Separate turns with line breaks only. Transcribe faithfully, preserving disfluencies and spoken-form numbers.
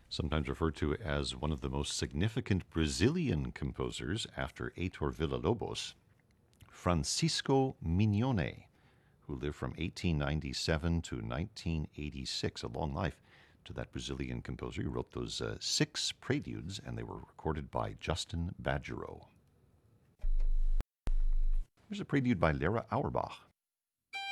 Sometimes referred to as one of the most significant Brazilian composers after Heitor Villa-Lobos, Francisco Mignone, who lived from eighteen ninety-seven to nineteen eighty-six, a long life to that Brazilian composer. He wrote those uh, six preludes, and they were recorded by Justin Badgerow. Here's a prelude by Lara Auerbach.